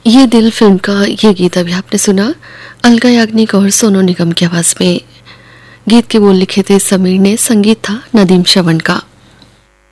ये दिल फिल्म का ये गीत अभी आपने सुना अलका याग्निक और सोनू निगम की आवाज में। गीत के बोल लिखे थे समीर ने, संगीत था नदीम श्रवण का।